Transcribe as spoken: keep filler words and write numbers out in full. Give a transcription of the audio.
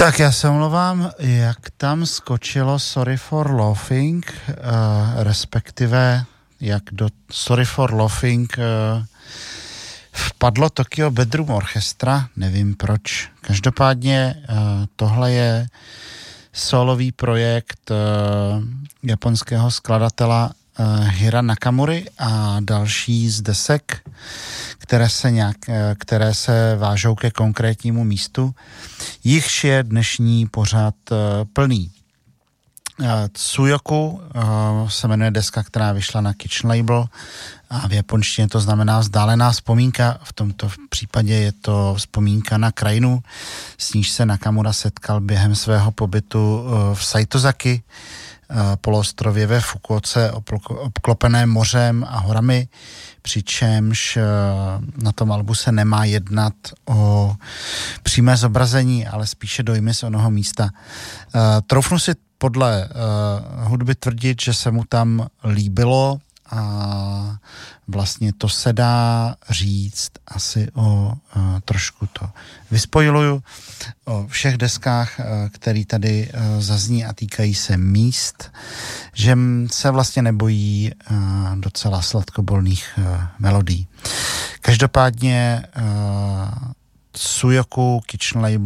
Tak já se omlouvám, jak tam skočilo Sorry for Laughing, uh, respektive jak do Sorry for Laughing uh, vpadlo Tokyo Bedroom Orchestra, nevím proč. Každopádně uh, tohle je solový projekt uh, japonského skladatela uh, Hira Nakamury a další z desek, které se, nějak, které se vážou ke konkrétnímu místu. Jichž je dnešní pořad uh, plný. Uh, Tsuyoku uh, se jmenuje deska, která vyšla na Kitchen Label a v japonštině to znamená vzdálená vzpomínka. V tomto případě je to vzpomínka na krajinu, s níž se Nakamura setkal během svého pobytu uh, v Saitozaki, uh, poloostrově ve Fukuoce, obklopené mořem a horami, přičemž na tom albu se nemá jednat o přímé zobrazení, ale spíše dojmy z onoho místa. Uh, troufnu si podle uh, hudby tvrdit, že se mu tam líbilo a vlastně to se dá říct asi o uh, trošku to vyspojiluju o všech deskách, uh, který tady uh, zazní a týkají se míst, že se vlastně nebojí uh, docela sladkobolných uh, melodií. Každopádně uh, Tsuyoku Kitchen Label